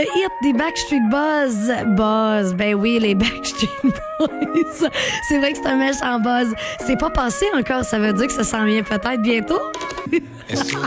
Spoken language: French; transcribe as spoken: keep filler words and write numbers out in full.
hit des Backstreet Boys. Buzz, ben oui, les Backstreet Boys. C'est vrai que c'est un méchant buzz. C'est pas passé encore, ça veut dire que ça s'en vient peut-être bientôt.